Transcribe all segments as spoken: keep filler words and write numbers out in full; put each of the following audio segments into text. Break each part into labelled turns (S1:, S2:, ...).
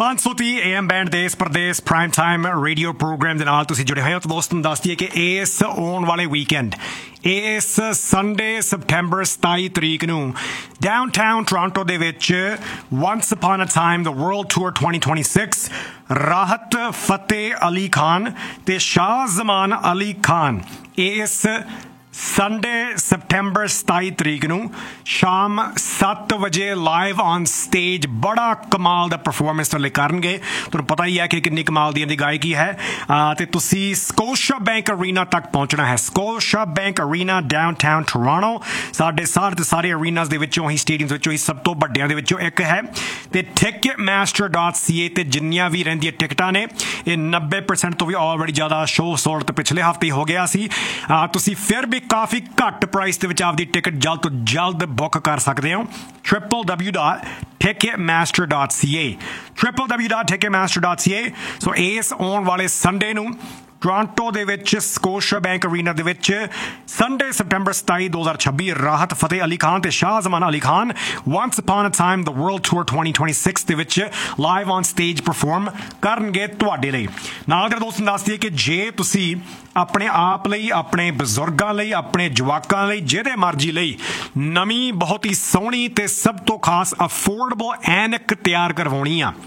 S1: ਪੰਜ ਸੌ ਤੀਹ ਏ ਐਮ ਬੈਂਡ ਦੇਸ਼ Pradesh prime time radio programme ਦੇ ਨਾਲ ਤੁਸੀਂ ਜੁੜੇ ਹੋਏ ਹੋ। ਤਾਂ ਦੋਸਤੋ ਨੂੰ ਦੱਸ ਦਈਏ ਕਿ ਇਸ ਆਉਣ ਵਾਲੇ ਵੀਕਐਂਡ ਇਸ ਸੰਡੇ ਸਪਟੈਂਬਰ ਸਤਾਈ ਤਰੀਕ ਨੂੰ ਡਾਊਨਟਾਊਨ ਟੋਰਾਂਟੋ ਦੇ ਵਿੱਚ ones upon a time the world tour twenty twenty-six ਰਾਹਤ ਫਤਿਹ ਅਲੀ ਖਾਨ ਤੇ ਸ਼ਾਹ ਜ਼ਮਾਨ ਅਲੀ ਖਾਨ ਇਸ ਸੰਡੇ ਸਪਟੈਂਬਰ ਸਤਾਈ ਤਰੀਕ ਨੂੰ ਸ਼ਾਮ ਸੱਤ ਵਜੇ ਲਾਈਵ ਔਨ ਸਟੇਜ ਬੜਾ ਕਮਾਲ ਦਾ ਪਰਫਾਰਮੈਂਸ ਤੁਹਾਡੇ ਕਰਨਗੇ। ਤੁਹਾਨੂੰ ਪਤਾ ਹੀ ਹੈ ਕਿ ਕਿੰਨੀ ਕਮਾਲ ਦੀ ਇਹਦੀ ਗਾਇਕੀ ਹੈ। ਅਤੇ ਤੁਸੀਂ ਸਕੋਸ਼ਾ ਬੈਂਕ ਅਰੀਨਾ ਤੱਕ ਪਹੁੰਚਣਾ ਹੈ। ਸਕੋਸ਼ਾ ਬੈਂਕ ਅਰੀਨਾ ਡਾਊਨਟਾਊਨ ਟੋਰਾਂਟੋ ਸਾਡੇ ਸਾਰੇ ਦੇ ਸਾਰੇ ਅਰੀਨਾਸ ਦੇ ਵਿੱਚੋਂ ਹੀ ਸਟੇਡੀਅਮਸ ਵਿੱਚੋਂ ਹੀ ਸਭ ਤੋਂ ਵੱਡਿਆਂ ਦੇ ਵਿੱਚੋਂ ਇੱਕ ਹੈ। ਤੇ ਟਿਕਟ ਮਾਸਟਰ ਡਾਟ ਸੀ ਏ ਤੇ ਜਿੰਨੀਆਂ ਵੀ ਰਹਿੰਦੀਆਂ ਟਿਕਟਾਂ ਨੇ ਇਹ ਨੱਬੇ ਪਰਸੈਂਟ ਤੋਂ ਵੀ ਆਲਰੇਡੀ ਜ਼ਿਆਦਾ ਸ਼ੋਅ ਸੋਲਡ ਤੇ ਪਿਛਲੇ ਹਫ਼ਤੇ ਹੋ ਗਿਆ ਸੀ। ਤੁਸੀਂ ਫਿਰ ਵੀ ਕਾਫੀ ਘੱਟ ਪ੍ਰਾਈਸ ਦੇ ਵਿੱਚ ਆਪਦੀ ਟਿਕਟ ਜਲਦ ਤੋਂ ਜਲਦ ਬੁੱਕ ਕਰ ਸਕਦੇ ਹੋ। Triple W dot ticket master dot ਸੀ ਏ triple W dot ticket master dot ਸੀ ਏ। ਸੋ ਇਸ ਆਉਣ ਵਾਲੇ ਸੰਡੇ ਨੂੰ ਟੋਰਾਂਟੋ ਦੇ ਵਿੱਚ ਸਕੋਸ਼ਾ ਬੈਂਕ ਅਰੀਨਾ ਦੇ ਵਿੱਚ ਸੰਡੇ ਸਪਟੈਂਬਰ ਸਤਾਈ ਦੋ ਹਜ਼ਾਰ ਛੱਬੀ ਰਾਹਤ ਫਤਿਹ ਅਲੀ ਖਾਨ ਤੇ ਸ਼ਾਹ ਜ਼ਮਾਨ Ali Khan ones upon a time the world tour twenty twenty-six ਦੇ ਵਿੱਚ ਲਾਈਵ ਔਨ ਸਟੇਜ ਪਰਫਾਰਮ ਕਰਨਗੇ ਤੁਹਾਡੇ ਲਈ। ਨਾਲ ਦੇ ਦੋਸਤ ਦੱਸ ਦਈਏ ਕਿ ਜੇ ਤੁਸੀਂ ਆਪਣੇ ਆਪ ਲਈ, ਆਪਣੇ ਬਜ਼ੁਰਗਾਂ ਲਈ, ਆਪਣੇ ਜਵਾਕਾਂ ਲਈ, ਜਿਹਦੇ ਮਰਜ਼ੀ ਲਈ ਨਵੀਂ ਬਹੁਤ ਹੀ ਸੋਹਣੀ ਤੇ ਸਭ ਤੋਂ ਖਾਸ ਅਫੋਰਡੇਬਲ ਐਨਕ ਤਿਆਰ ਕਰਵਾਉਣੀ ਆ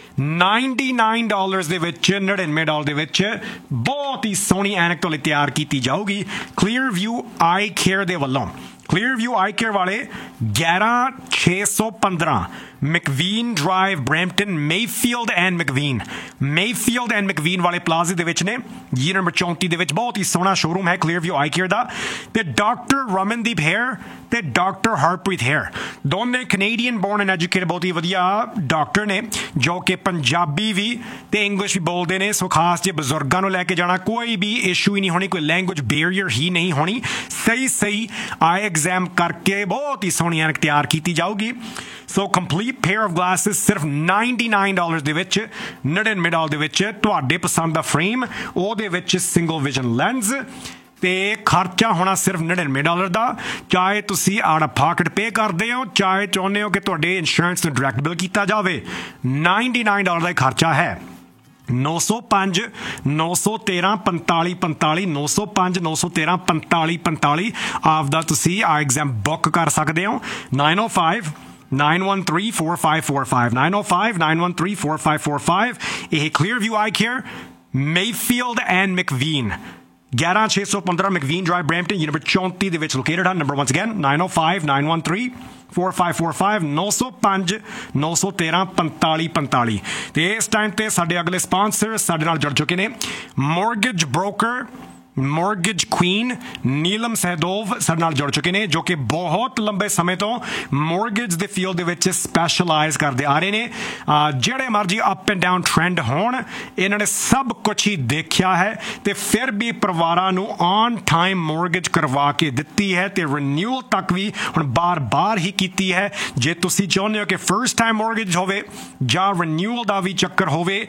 S1: ninety-nine dollars ਦੇ ਵਿੱਚ ਨੜਿਨਵੇਂ ਡਾਲਰ ਦੇ ਵਿੱਚ ਬਹੁਤ ਹੀ ਸੋਹਣੀ ਐਨਕ ਤੁਹਾਡੇ ਤਿਆਰ ਕੀਤੀ ਜਾਊਗੀ ਕਲੀਅਰ ਵਿਊ ਆਈ ਕੇਅਰ ਦੇ ਵੱਲੋਂ। ਕਲੀਅਰ ਵਿਊ ਆਈ ਕੇਅਰ ਵਾਲੇ ਗਿਆਰਾਂ ਛੇ ਸੌ ਪੰਦਰਾਂ ਮੈਕਵੀਨ drive Brampton Mayfield and ਮੈਕਵੀਨ Mayfield and ਮੈਕਵੀਨ ਵਾਲੇ ਪਲਾਜ਼ੇ ਦੇ ਵਿੱਚ ਨੇ। ਜੀ ਨੰਬਰ ਚੌਂਤੀ ਦੇ ਵਿੱਚ ਬਹੁਤ ਹੀ ਸੋਹਣਾ ਸ਼ੋਰੂਮ ਹੈ ਕਲੀਅਰ ਵਿਊ ਆਈ ਕੇਅਰ ਦਾ। ਤੇ ਡਾਕਟਰ ਰਮਨਦੀਪ ਹੇਅਰ ਤੇ ਡਾਕਟਰ ਹਰਪ੍ਰੀਤ ਹੇਅਰ ਦੋਨੇ ਕੈਨੇਡੀਅਨ ਬੋਰਨ ਐਂਡ ਐਜੂਕੇਟਡ ਬਹੁਤ ਹੀ ਵਧੀਆ ਡਾਕਟਰ ਨੇ ਜੋ ਕਿ ਪੰਜਾਬੀ ਵੀ ਤੇ ਇੰਗਲਿਸ਼ ਵੀ ਬੋਲਦੇ ਨੇ। ਸੋ ਖਾਸ ਜੇ ਬਜ਼ੁਰਗਾਂ ਨੂੰ ਲੈ ਕੇ ਜਾਣਾ ਕੋਈ ਵੀ ਇਸ਼ੂ ਹੀ ਨਹੀਂ ਹੋਣੀ, ਕੋਈ ਲੈਂਗੁਏਜ ਬੈਰੀਅਰ ਹੀ ਨਹੀਂ ਹੋਣੀ। ਸਹੀ ਸਹੀ ਆਈ ਐਗਜ਼ਾਮ ਕਰਕੇ ਬਹੁਤ ਹੀ ਸੋਹਣੀ ਐਨਕ ਤਿਆਰ ਕੀਤੀ ਜਾਊਗੀ। ਸੋ ਕੰਪਲੀਟ pair of glasses ਸਿਰਫ ninety-nine dollars ਦੇ ਵਿੱਚ ਨੜਿਨਵੇਂ ਡਾਲਰ ਦੇ ਵਿੱਚ ਤੁਹਾਡੇ ਪਸੰਦ ਦਾ ਫਰੇਮ ਉਹਦੇ ਵਿੱਚ ਸਿੰਗਲ ਵਿਜ਼ਨ ਲੈਂਸ ਤੇ ਖਰਚਾ ਹੋਣਾ ਸਿਰਫ ਨੜਿਨਵੇਂ ਡਾਲਰ ਦਾ। ਚਾਹੇ ਤੁਸੀਂ ਆੜਾ ਪਾਕਟ ਪੇ ਕਰਦੇ ਹੋ, ਚਾਹੇ ਚਾਹੁੰਦੇ ਹੋ ਕਿ ਤੁਹਾਡੇ ਇੰਸ਼ੋਰੈਂਸ ਨੂੰ ਡਾਇਰੈਕਟ ਬਿਲ ਕੀਤਾ ਜਾਵੇ, ninety-nine ਡਾਲਰ ਦਾ ਖਰਚਾ ਹੈ। ਨੌ ਸੌ ਪੰਜ ਨੌ ਸੌ ਤੇਰਾਂ ਪੰਤਾਲੀ ਪੰਤਾਲੀ ਨੌ ਸੌ ਪੰਜ ਨੌ ਸੌ ਤੇਰਾਂ ਪੰਤਾਲੀ ਪੰਤਾਲੀ ਆਪਦਾ ਤੁਸੀਂ ਆ ਐਗਜ਼ਾਮ ਬੁੱਕ ਕਰ ਸਕਦੇ ਹੋ। nine oh five nine one three four five four five nine oh five nine one three four five four five ਇਹ clear view I care Mayfield and ਮੈਕਵੀਨ ਗਿਆਰਾਂ ਛੇ ਸੌ ਪੰਦਰਾਂ ਮੈਕਵੀਨ ਡਰਾਈਵ ਬਰੈਂਪਟਨ ਨੰਬਰ ਚੌਂਤੀ ਦੇ ਵਿੱਚ ਲੋਕੇਟਡ ਹਨ। Number once again nine oh five nine one three four five four five ਨੌ ਸੌ ਪੰਜ ਨੌ ਸੌ ਤੇਰਾਂ ਪੰਤਾਲੀ ਪੰਤਾਲੀ। ਤੇ ਇਸ ਟਾਈਮ ਤੇ ਸਾਡੇ ਅਗਲੇ ਸਪਾਂਸਰ ਸਾਡੇ ਨਾਲ ਜੁੜ ਚੁੱਕੇ ਨੇ mortgage broker mortgage Queen Neelam ਸਹਿਦੋਵ ਸਾਡੇ ਨਾਲ ਜੁੜ ਚੁੱਕੇ ਨੇ ਜੋ ਕਿ ਬਹੁਤ ਲੰਬੇ ਸਮੇਂ ਤੋਂ ਮੋਰਗੇਜ ਦੇ ਫੀਲਡ ਦੇ ਵਿੱਚ ਸਪੈਸ਼ਲਾਈਜ਼ ਕਰਦੇ ਆ ਰਹੇ ਨੇ। ਜਿਹੜੇ ਮਰਜ਼ੀ ਅਪ ਐਂਡ ਡਾਊਨ ਟ੍ਰੈਂਡ ਹੋਣ ਇਹਨਾਂ ਨੇ ਸਭ ਕੁਛ ਹੀ ਦੇਖਿਆ ਹੈ ਤੇ ਫਿਰ ਵੀ ਪਰਿਵਾਰਾਂ ਨੂੰ ਔਨ ਟਾਈਮ ਮੋਰਗੇਜ ਕਰਵਾ ਕੇ ਦਿੱਤੀ ਹੈ ਤੇ ਰੀਨਿਊਅਲ ਤੱਕ ਵੀ ਹੁਣ ਬਾਰ-ਬਾਰ ਹੀ ਕੀਤੀ ਹੈ। ਜੇ ਤੁਸੀਂ ਚਾਹੁੰਦੇ ਹੋ ਕਿ ਫਰਸਟ ਟਾਈਮ ਮੋਰਗੇਜ ਹੋਵੇ ਜਾਂ ਰੀਨਿਊਅਲ ਦਾ ਵੀ ਚੱਕਰ ਹੋਵੇ,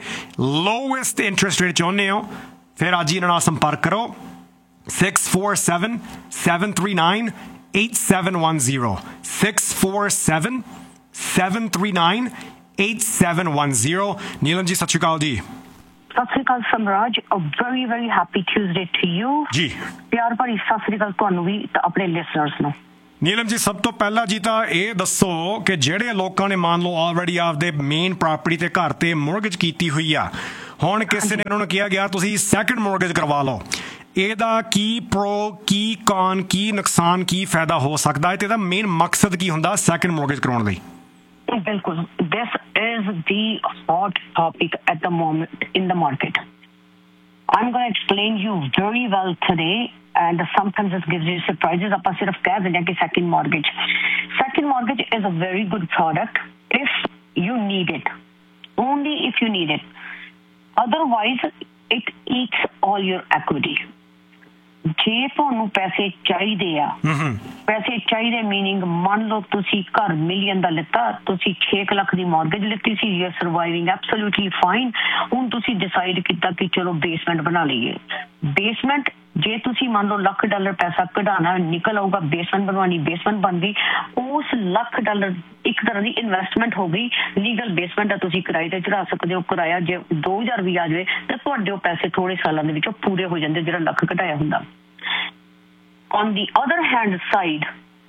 S1: ਲੋਐਸਟ ਇੰਟਰਸਟ ਰੇਟ ਚਾਹੁੰਦੇ ਹੋ, ਫਿਰ ਅੱਜ ਹੀ ਇਹਨਾਂ ਨਾਲ ਸੰਪਰਕ ਕਰੋ six four seven seven three nine eight seven one zero six four seven seven three nine eight seven one zero। Neelam ji ਸਤਿ ਸ਼੍ਰੀ ਅਕਾਲ ਜੀ।
S2: ਸਤਿ ਸ਼੍ਰੀ ਅਕਾਲ ਸਮਰਾਜ, a very very happy Tuesday to you ਜੀ। ਪਿਆਰ ਭਰੀ ਸਤਿ ਸ਼੍ਰੀ ਅਕਾਲ ਤੁਹਾਨੂੰ ਵੀ ਤੇ ਆਪਣੇ ਲਿਸਨਰਸ ਨੂੰ।
S1: ਨੀਲਮ ਜੀ ਸਭ ਤੋਂ ਪਹਿਲਾਂ ਜੀ ਤਾਂ ਇਹ ਦੱਸੋ ਕਿ ਜਿਹੜੇ ਲੋਕਾਂ ਨੇ ਮੰਨ ਲਓ ਆਲਰੇਡੀ ਆਪਦੇ ਮੇਨ ਪ੍ਰਾਪਰਟੀ ਤੇ ਘਰ ਤੇ ਮੋਰਗੇਜ ਕੀਤੀ ਹੋਈ ਆ, ਹੁਣ ਕਿਸੇ ਨੇ ਉਹਨਾਂ ਨੂੰ ਕਿਹਾ ਗਿਆ ਤੁਸੀਂ ਸੈਕਿੰਡ ਮੋਰਗੇਜ ਕਰਵਾ ਲਓ, ਇਹਦਾ ਕੀ ਪ੍ਰੋ ਕੀ ਕੌਨ ਕੀ ਨੁਕਸਾਨ ਕੀ ਫਾਇਦਾ ਹੋ ਸਕਦਾ ਹੈ ਤੇ ਇਹਦਾ ਮੇਨ ਮਕਸਦ ਕੀ ਹੁੰਦਾ ਸੈਕਿੰਡ ਮੋਰਗੇਜ ਕਰਾਉਣ ਲਈ?
S2: ਬਿਲਕੁਲ, this is the hot topic at the moment in the market. I'm going to explain you very well today and sometimes it gives you surprises. ਆਪਾਂ ਸਿਰਫ ਕਹਿ ਦਿੰਦੇ ਹਾਂ ਕਿ second mortgage. Second mortgage is a very good product if you need it. Only if you need it. Otherwise, it eats all your equity. ਜੇ ਤੁਹਾਨੂੰ ਪੈਸੇ ਚਾਹੀਦੇ ਆ, ਪੈਸੇ ਚਾਹੀਦੇ ਮੀਨਿੰਗ ਮੰਨ ਲਓ ਤੁਸੀਂ ਘਰ ਮਿਲੀਅਨ ਦਾ ਲਿੱਤਾ, ਤੁਸੀਂ ਛੇ ਲੱਖ ਦੀ ਮੌਰਗੇਜ ਲਿੱਤੀ ਸੀ, ਯੂ ਆਰ ਸਰਵਾਈਵਿੰਗ ਐਬਸੋਲੂਟਲੀ ਫਾਈਨ। ਹੁਣ ਤੁਸੀਂ ਡਿਸਾਈਡ ਕੀਤਾ ਕਿ ਚਲੋ ਬੇਸਮੈਂਟ ਬਣਾ ਲਈਏ। ਬੇਸਮੈਂਟ ਜੇ ਤੁਸੀਂ ਮੰਨ ਲਓ ਲੱਖ ਡਾਲਰ ਪੈਸਾ ਕਢਾਣਾ ਨਿਕਲ ਆਊਗਾ, ਬੇਸਮੈਂਟ ਬਣਵਾਉਣੀ, ਬੇਸਮੈਂਟ ਬਣ ਗਈ, ਉਸ ਲੱਖ ਡਾਲਰ ਇੱਕ ਤਰ੍ਹਾਂ ਦੀ ਇਨਵੈਸਟਮੈਂਟ ਹੋ ਗਈ। ਲੀਗਲ ਬੇਸਮੈਂਟ ਆ, ਤੁਸੀਂ ਕਿਰਾਏ ਤੇ ਚੜਾ ਸਕਦੇ ਹੋ। ਕਿਰਾਇਆ ਜੇ ਦੋ ਹਜ਼ਾਰ ਵੀ ਆ ਜਾਵੇ ਤਾਂ ਤੁਹਾਡੇ ਉਹ ਪੈਸੇ ਥੋੜੇ ਸਾਲਾਂ ਦੇ ਵਿੱਚੋਂ ਪੂਰੇ ਹੋ ਜਾਂਦੇ ਜਿਹੜਾ ਲੱਖ ਘਟਾਇਆ ਹੁੰਦਾ। On the other hand side,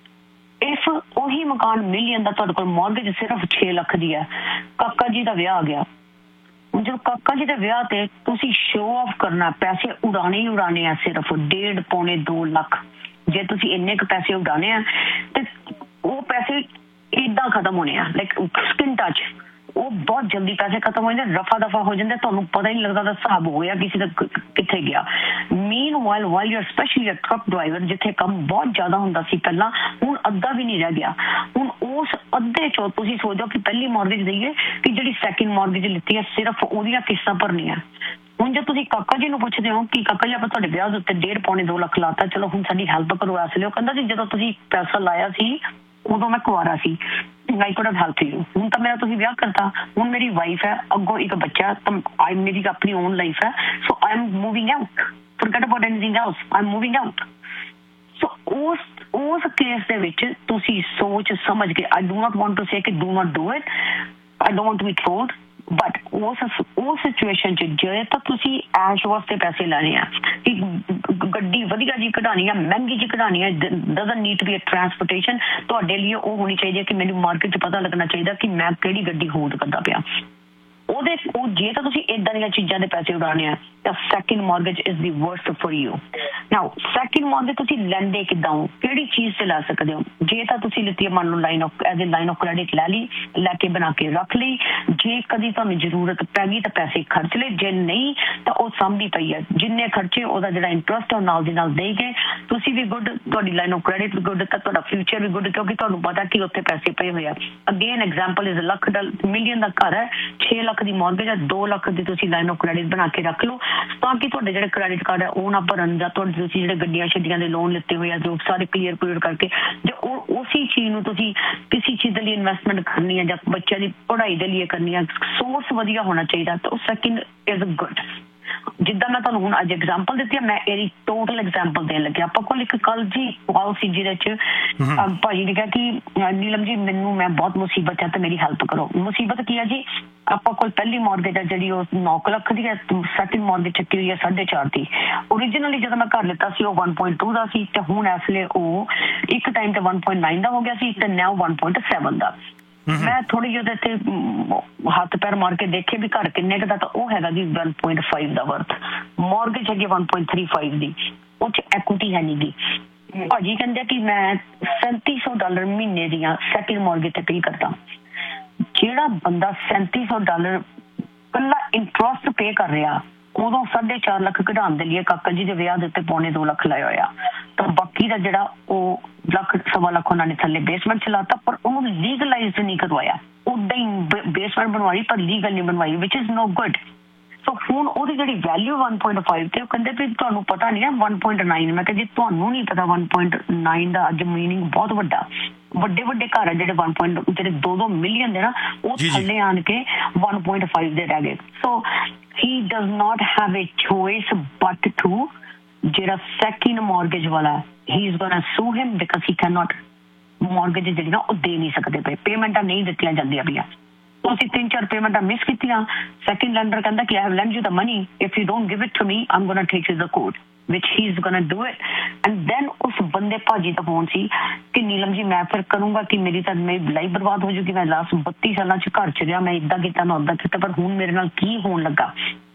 S2: if ਉਹੀ ਮਕਾਨ ਮਿਲੀਅਨ ਦਾ ਤੁਹਾਡੇ ਕੋਲ ਮੌਰਗੇਜ ਸਿਰਫ ਛੇ ਲੱਖ ਦੀ ਹੈ, ਕਾਕਾ ਜੀ ਦਾ ਵਿਆਹ ਆ ਗਿਆ, ਜਦੋਂ ਕਾਕਾ ਜੀ ਦੇ ਵਿਆਹ ਤੇ ਤੁਸੀਂ ਸ਼ੋਅ ਆਫ ਕਰਨਾ, ਪੈਸੇ ਉਡਾਣੇ ਹੀ ਉਡਾਣੇ ਆ, ਸਿਰਫ ਡੇਢ ਪੌਣੇ ਦੋ ਲੱਖ ਜੇ ਤੁਸੀਂ ਇੰਨੇ ਕੁ ਪੈਸੇ ਉਡਾਣੇ ਆ ਤੇ ਉਹ ਪੈਸੇ ਏਦਾਂ ਖਤਮ ਹੋਣੇ ਆ, ਲਾਈਕ ਸਕਿਨ ਟੱਚ। ਉਹ ਬਹੁਤ ਜਲਦੀ ਪੈਸੇ ਖਤਮ ਹੋ ਜਾਂਦੇ, ਰਫਾ ਦਫਾ ਹੋ ਜਾਂਦੇ, ਤੁਹਾਨੂੰ ਪਤਾ ਹੀ ਨਹੀਂ ਲੱਗਦਾ ਦਾ ਹਿਸਾਬ ਹੋ ਗਿਆ ਕਿਸੇ ਦਾ ਕਿੱਥੇ ਗਿਆ। ਮੀਨ while while you are specially a truck driver, ਜਿੱਥੇ ਕੰਮ ਬਹੁਤ ਜ਼ਿਆਦਾ ਹੁੰਦਾ ਸੀ ਪਹਿਲਾਂ, ਹੁਣ ਅੱਧਾ ਵੀ ਨਹੀਂ ਰਹਿ ਗਿਆ। ਹੁਣ ਉਸ ਅੱਧੇ ਚੋਂ ਤੁਸੀਂ ਸੋਚੋ ਕਿ ਪਹਿਲੀ ਮੌਰਗੇਜ ਦਈਏ ਕਿ ਜਿਹੜੀ ਸੈਕਿੰਡ ਮੌਰਗੇਜ ਲਿੱਤੀ ਹੈ ਸਿਰਫ ਉਹਦੀਆਂ ਕਿਸ਼ਤਾਂ ਭਰਨੀਆਂ। ਹੁਣ ਜੇ ਤੁਸੀਂ ਕਾਕਾ ਜੀ ਨੂੰ ਪੁੱਛਦੇ ਹੋ ਕਿ ਕਾਕਾ ਜੀ ਆਪਾਂ ਤੁਹਾਡੇ ਵਿਆਹ ਦੇ ਉੱਤੇ ਡੇਢ ਪੌਣੇ ਦੋ ਲੱਖ ਲਾਤਾ, ਚਲੋ ਹੁਣ ਸਾਡੀ ਹੈਲਪ ਕਰੋ, ਇਸ ਲਈ ਉਹ ਕਹਿੰਦਾ ਜੀ ਜਦੋਂ ਤੁਸੀਂ ਪੈਸਾ ਲਾਇਆ ਸੀ ਉਦੋਂ ਮੈਂ ਕੁਆਰਾ ਸੀ, I could have help you. ਹੁਣ ਤਾਂ ਮੇਰਾ ਤੁਸੀਂ ਵਿਆਹ ਕਰਤਾ, ਹੁਣ ਮੇਰੀ ਵਾਈਫ ਹੈ, ਅੱਗੋਂ ਇੱਕ ਬੱਚਾ, ਤਾਂ ਆਈ ਮੇਰੀ ਆਪਣੀ ਓਨ ਲਾਈਫ ਹੈ, ਸੋ I am moving out, forget about anything else, I am moving out. ਸੋ ਉਸ ਉਸ ਕੇਸ ਦੇ ਵਿੱਚ ਤੁਸੀਂ ਸੋਚ ਸਮਝ ਕੇ, I do not want to say ਕਿ do not do it, I don't want to be told, but ਉਸ ਉਸ ਸਿਚੁਏਸ਼ਨ 'ਚ ਜੇ ਤਾਂ ਤੁਸੀਂ ਐਸ਼ ਵਾਸਤੇ ਪੈਸੇ ਲੈਣੇ ਆ ਕਿ ਗੱਡੀ ਵਧੀਆ ਜੀ ਕਢਾਉਣੀ ਆ, ਮਹਿੰਗੀ ਜੀ ਕਢਾਉਣੀ ਆ, doesn't need to be a transportation, ਤੁਹਾਡੇ ਲਈ ਉਹ ਹੋਣੀ ਚਾਹੀਦੀ ਹੈ ਕਿ ਮੈਨੂੰ ਮਾਰਕੀਟ 'ਚ ਪਤਾ ਲੱਗਣਾ ਚਾਹੀਦਾ ਕਿ ਮੈਂ ਕਿਹੜੀ ਗੱਡੀ ਹੋਲਡ ਕਰਦਾ ਪਿਆ। ਉਹਦੇ ਉਹ ਜੇ ਤਾਂ ਤੁਸੀਂ ਇਦਾਂ ਦੀਆਂ ਚੀਜ਼ਾਂ ਦੇ ਪੈਸੇ ਉਡਾਉਣੇ ਆ ਤਾਂ second mortgage is the worst for you. Now second mortgage ਤੁਸੀਂ ਲੈਂਦੇ ਕਿੱਦਾਂ ਹੋ, ਕਿਹੜੀ ਚੀਜ਼ ਤੇ ਲੈ ਸਕਦੇ ਹੋ? ਜੇ ਤਾਂ ਤੁਸੀਂ ਲਿੱਤੀ ਹੈ ਮੰਨ ਲਓ line of as a line of credit ਲੈ ਲਈ, ਲੈ ਕੇ ਬਣਾ ਕੇ ਰੱਖ ਲਈ, ਜੇ ਕਦੀ ਤੁਹਾਨੂੰ ਜ਼ਰੂਰਤ ਪੈ ਗਈ ਤਾਂ ਪੈਸੇ ਖਰਚ ਲਏ, ਜੇ ਨਹੀਂ ਤਾਂ ਉਹ ਸਾਂਭੀ ਪਈ ਹੈ, ਜਿੰਨੇ ਖਰਚੇ ਉਹਦਾ ਜਿਹੜਾ ਇੰਟਰਸਟ ਉਹ ਨਾਲ ਦੀ ਨਾਲ ਦੇ ਕੇ ਤੁਸੀਂ ਵੀ ਗੁੱਡ, ਤੁਹਾਡੀ line of credit we good, ਤਾਂ ਤੁਹਾਡਾ ਫਿਊਚਰ ਵੀ ਗੁੱਡ, ਕਿਉਂਕਿ ਤੁਹਾਨੂੰ ਪਤਾ ਕਿ ਉੱਥੇ ਪੈਸੇ ਪਏ ਹੋਏ ਆ। Again example is lakh million ਦਾ ਘਰ ਹੈ, ਛੇ ਲੱਖ ਦੀ ਮੌਰਗੇਜ ਹੈ, ਦੋ ਲੱਖ ਦੀ ਤੁਸੀਂ ਲਾਈਨ ਆਫ ਕ੍ਰੈਡਿਟ ਬਣਾ ਕੇ ਰੱਖ ਲਓ ਤਾਂ ਕਿ ਤੁਹਾਡੇ ਜਿਹੜੇ ਕ੍ਰੈਡਿਟ ਕਾਰਡ ਹੈ ਉਹ ਨਾ ਭਰਨ, ਜਾਂ ਤੁਹਾਡੇ ਤੁਸੀਂ ਜਿਹੜੇ ਗੱਡੀਆਂ ਛੱਡੀਆਂ ਦੇ ਲੋਨ ਲਿੱਤੇ ਹੋਏ ਆ ਜੋ ਸਾਰੇ ਕਲੀਅਰ ਕਲੀਅਰ ਕਰਕੇ, ਜੇ ਉਹ ਉਸੇ ਚੀਜ਼ ਨੂੰ ਤੁਸੀਂ ਕਿਸੇ ਚੀਜ਼ ਦੇ ਲਈ ਇਨਵੈਸਟਮੈਂਟ ਕਰਨੀ ਹੈ ਜਾਂ ਬੱਚਿਆਂ ਦੀ ਪੜ੍ਹਾਈ ਦੇ ਲਈ ਕਰਨੀ ਹੈ, ਸੋਰਸ ਵਧੀਆ ਹੋਣਾ ਚਾਹੀਦਾ, ਤਾਂ ਉਹ ਸੈਕਿੰਡ ਇਜ਼ ਗੁੱਡ। ਜਿੱਦਾਂ ਮੈਂ ਤੁਹਾਨੂੰ ਹੁਣ ਅੱਜ ਐਗਜ਼ਾਮਪਲ ਦਿੱਤੀ ਹੈ, ਮੈਂ ਇਹਦੀ ਟੋਟਲ ਐਗਜ਼ਾਮਪਲ ਦੇਣ ਲੱਗਿਆ। ਆਪਾਂ ਕੋਲ ਇੱਕ ਕੱਲ ਜੀ ਕਾਲ ਸੀ ਜਿਹਦੇ ਚ ਭਾਜੀ ਨੇ ਕਿਹਾ ਕਿ ਨੀਲਮ ਜੀ ਮੈਨੂੰ ਮੈਂ ਬਹੁਤ ਮੁਸੀਬਤ ਹੈ ਤੇ ਮੇਰੀ ਹੈਲਪ ਕਰੋ। ਮੁਸੀਬਤ ਕੀ ਹੈ ਜੀ? ਆਪਾਂ ਕੋਲ ਪਹਿਲੀ ਮੌਰਗੇਜ ਹੈ ਜਿਹੜੀ ਉਹ ਨੌ ਲੱਖ ਦੀ ਹੈ, ਸੈਕਿੰਡ ਮੌਰਗੇਜ ਚੱਕੀ ਹੋਈ ਹੈ ਸਾਢੇ ਚਾਰ ਦੀ। ਓਰੀਜਨਲੀ ਜਦੋਂ ਮੈਂ ਘਰ ਲਿੱਤਾ ਸੀ ਉਹ one point two ਦਾ ਸੀ, ਤੇ ਹੁਣ ਇਸ ਵੇਲੇ ਉਹ ਇੱਕ ਟਾਈਮ ਤੇ one point nine ਦਾ ਹੋ ਗਿਆ ਸੀ ਤੇ now one point seven ਦਾ। ਮੈਂ ਥੋੜੀ ਜਿਹੀ ਉਹਦੇ ਤੇ ਹੱਥ ਪੈਰ ਮਾਰ ਕੇ ਦੇਖੇ ਵੀ ਘਰ ਕਿੰਨੇ ਕੁ ਦਾ, ਤਾਂ ਉਹ ਹੈਗਾ ਜੀ one point five ਦਾ ਵਰਥ। ਮੌਰਗੇਜ ਹੈਗੀ one point three five ਦੀ, ਉਹ ਚ ਐਕੁਇਟੀ ਹੈ ਨਹੀਂ ਗੀ। ਭਾਜੀ ਕਹਿੰਦੇ ਕਿ ਮੈਂ ਸੈਂਤੀ ਸੌ ਡਾਲਰ ਮਹੀਨੇ ਦੀਆਂ ਸੈਕਿੰਡ ਮੌਰਗੇਜ ਤੇ ਪੇ ਕਰਦਾ। ਜਿਹੜਾ ਬੰਦਾ ਸੈਂਤੀ ਸੌ ਡਾਲਰ ਕੱਲਾ ਇੰਟਰਸਟ ਪੇ ਕਰ ਰਿਹਾ, ਉਦੋਂ ਸਾਢੇ ਚਾਰ ਲੱਖ ਕਢਾਉਣ ਦੇ ਲਈ ਕਾਕਾ ਜੀ ਦੇ ਵਿਆਹ ਦੇ ਉੱਤੇ ਪੌਣੇ ਦੋ ਲੱਖ ਲਾਇਆ ਹੋਇਆ, ਤਾਂ ਬਾਕੀ ਦਾ ਜਿਹੜਾ ਉਹ ਲੱਖ ਸਵਾ ਲੱਖ ਉਹਨਾਂ ਨੇ ਥੱਲੇ ਬੇਸਮੈਂਟ ਚਲਾਤਾ, ਪਰ ਉਹਨੂੰ ਲੀਗਲਾਈਜ਼ਡ ਨਹੀਂ ਕਰਵਾਇਆ। ਉਦਾਂ ਹੀ ਬੇਸਮੈਂਟ ਬਣਵਾਈ ਪਰ ਲੀਗਲ ਨਹੀਂ ਬਣਵਾਈ, ਵਿਚ ਇਜ਼ ਨੋ ਗੁੱਡ। ਸੋ ਹੁਣ ਉਹਦੀ ਜਿਹੜੀ ਵੈਲਿਊ one point five ਤੇ ਉਹ ਕਹਿੰਦੇ ਵੀ ਤੁਹਾਨੂੰ ਪਤਾ ਨਹੀਂ ਹੈ one point nine। ਮੈਂ ਕਿਹਾ ਜੀ ਤੁਹਾਨੂੰ ਨਹੀਂ ਪਤਾ one point nine ਦਾ ਅੱਜ ਮੀਨਿੰਗ ਬਹੁਤ ਵੱਡਾ। ਵੱਡੇ ਵੱਡੇ ਘਰ ਆ ਜਿਹੜੇ one point ਜਿਹੜੇ ਦੋ ਦੋ ਮਿਲੀਅਨ ਦੇ ਨਾ, ਉਹ ਥੱਲੇ ਆਣ ਕੇ one point five ਦੇ ਰਹਿ ਗਏ। ਸੋ he does not have a choice but to ਜਿਹੜਾ ਸੈਕਿੰਡ ਮੌਰਗੇਜ ਵਾਲਾ, he is gonna sue him because he cannot mortgage ਜਿਹੜੀ ਨਾ ਉਹ ਦੇ ਨਹੀਂ ਸਕਦੇ ਪਏ, ਪੇਮੈਂਟਾਂ ਨਹੀਂ ਦਿੱਤੀਆਂ ਜਾਂਦੀਆਂ ਪਈਆਂ। ਤੁਸੀਂ ਤਿੰਨ ਚਾਰ ਪੇਮੈਂਟਾਂ ਮਿਸ ਕੀਤੀਆਂ, ਸੈਕਿੰਡ ਲੈਂਡਰ ਕਹਿੰਦਾ ਕਿ I have lent you the money, if you don't give it to me I'm gonna take you to the court, which he is gonna do it। and then ਉਸ ਬੰਦੇ ਭਾਜੀ ਦਾ phone ਸੀ ਕਿ ਨੀਲਮ ਜੀ ਮੈਂ ਫਿਰ ਕਰੂੰਗਾ ਕਿ ਮੇਰੀ ਤਾਂ ਮੇਰੀ ਲਾਈਫ ਬਰਬਾਦ ਹੋ ਜੂਗੀ, ਮੈਂ ਲਾਸਟ ਬੱਤੀ ਸਾਲਾਂ ਚ ਘਰ ਚ ਰਿਹਾ, ਮੈਂ ਇੱਦਾਂ ਕੀਤਾ ਮੈਂ ਉੱਦਾਂ ਕੀਤਾ, ਪਰ ਹੁਣ ਮੇਰੇ ਨਾਲ ਕੀ ਹੋਣ ਲੱਗਾ।